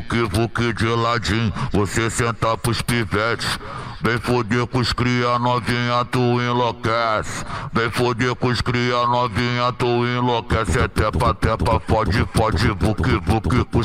vuque de ladinho, você senta pros pivetes. Vem foder com os cria novinha, tu enlouquece. Vem foder com os cria novinha, tu enlouquece. É tepa, tepa, fode, fode, vuque, vuque.